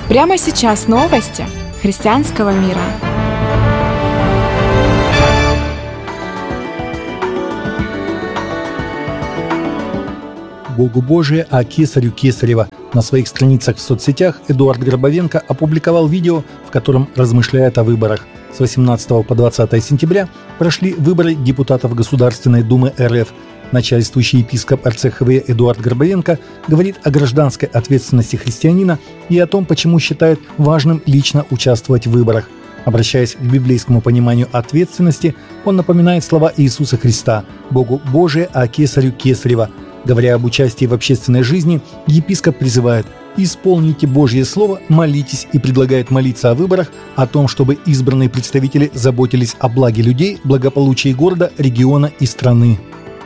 Прямо сейчас новости христианского мира. Богу Божие, а кесарю кесарева. На своих страницах в соцсетях Эдуард Гробовенко опубликовал видео, в котором размышляет о выборах. С 18 по 20 сентября прошли выборы депутатов Государственной Думы РФ. Начальствующий епископ РЦХВ Эдуард Гробовенко говорит о гражданской ответственности христианина и о том, почему считает важным лично участвовать в выборах. Обращаясь к библейскому пониманию ответственности, он напоминает слова Иисуса Христа «Богу Божие, а кесарю кесарева». Говоря об участии в общественной жизни, епископ призывает «Исполните Божье Слово, молитесь» и предлагает молиться о выборах, о том, чтобы избранные представители заботились о благе людей, благополучии города, региона и страны.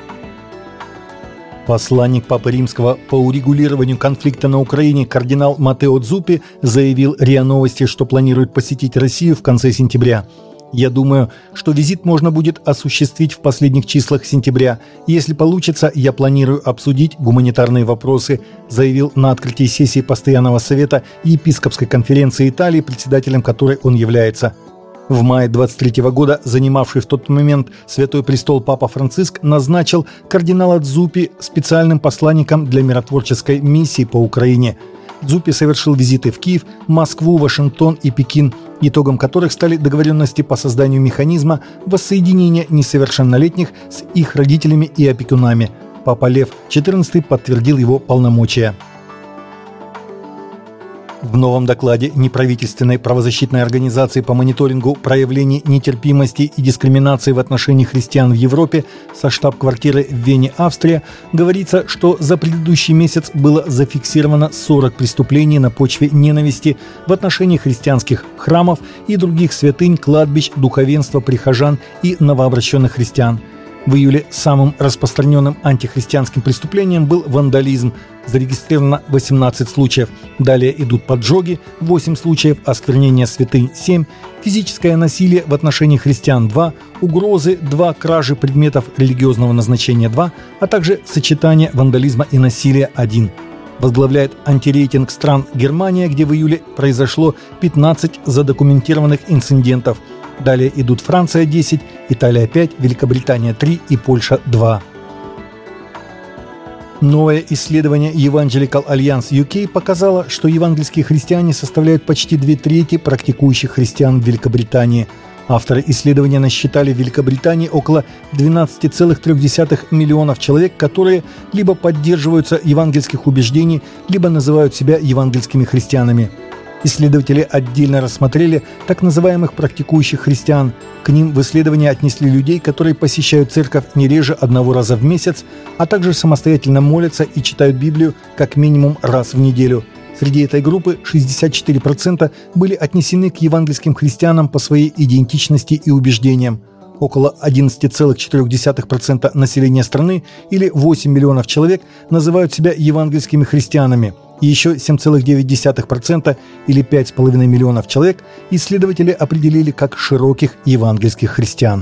Посланник Папы Римского по урегулированию конфликта на Украине кардинал Матео Дзуппи заявил РИА Новости, что планирует посетить Россию в конце сентября. «Я думаю, что визит можно будет осуществить в последних числах сентября. Если получится, я планирую обсудить гуманитарные вопросы», заявил на открытии сессии Постоянного совета Епископской конференции Италии, председателем которой он является. В мае 23 года занимавший в тот момент Святой Престол Папа Франциск назначил кардинала Дзуппи специальным посланником для миротворческой миссии по Украине. Дзуппи совершил визиты в Киев, Москву, Вашингтон и Пекин, итогом которых стали договоренности по созданию механизма воссоединения несовершеннолетних с их родителями и опекунами. Папа Лев XIV подтвердил его полномочия. В новом докладе неправительственной правозащитной организации по мониторингу проявлений нетерпимости и дискриминации в отношении христиан в Европе со штаб-квартиры в Вене, Австрия, говорится, что за предыдущий месяц было зафиксировано 40 преступлений на почве ненависти в отношении христианских храмов и других святынь, кладбищ, духовенства, прихожан и новообращенных христиан. В июле самым распространенным антихристианским преступлением был вандализм. Зарегистрировано 18 случаев. Далее идут поджоги, 8 случаев, осквернение святынь 7, физическое насилие в отношении христиан 2, угрозы 2, кражи предметов религиозного назначения 2, а также сочетание вандализма и насилия 1. Возглавляет антирейтинг стран Германия, где в июле произошло 15 задокументированных инцидентов. Далее идут Франция 10, Италия 5, Великобритания 3 и Польша 2. Новое исследование Evangelical Alliance UK показало, что евангельские христиане составляют почти 2/3 практикующих христиан в Великобритании. Авторы исследования насчитали в Великобритании около 12,3 миллионов человек, которые либо поддерживаются евангельских убеждений, либо называют себя евангельскими христианами. Исследователи отдельно рассмотрели так называемых практикующих христиан. К ним в исследовании отнесли людей, которые посещают церковь не реже 1 раза в месяц, а также самостоятельно молятся и читают Библию как минимум раз в неделю. Среди этой группы 64% были отнесены к евангельским христианам по своей идентичности и убеждениям. Около 11,4% населения страны, или 8 миллионов человек, называют себя евангельскими христианами. И еще 7,9%, или 5,5 миллионов человек, исследователи определили как широких евангельских христиан.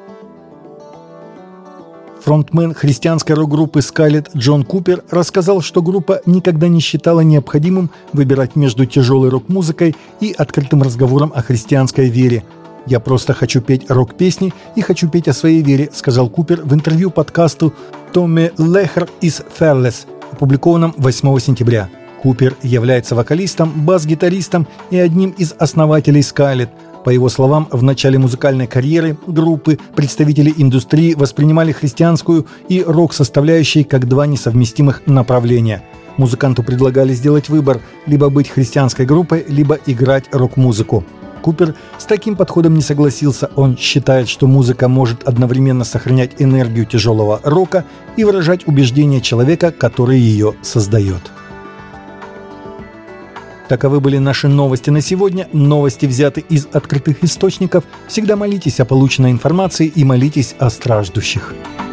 Фронтмен христианской рок-группы Skillet Джон Купер рассказал, что группа никогда не считала необходимым выбирать между тяжелой рок-музыкой и открытым разговором о христианской вере. «Я просто хочу петь рок-песни и хочу петь о своей вере», сказал Купер в интервью подкасту «Tommy Leher is Fearless», опубликованном 8 сентября. Купер является вокалистом, бас-гитаристом и одним из основателей Skillet. По его словам, в начале музыкальной карьеры группы представители индустрии воспринимали христианскую и рок-составляющие как два несовместимых направления. Музыканту предлагали сделать выбор – либо быть христианской группой, либо играть рок-музыку. Купер с таким подходом не согласился. Он считает, что музыка может одновременно сохранять энергию тяжелого рока и выражать убеждения человека, который ее создает. Таковы были наши новости на сегодня. Новости взяты из открытых источников. Всегда молитесь о полученной информации и молитесь о страждущих.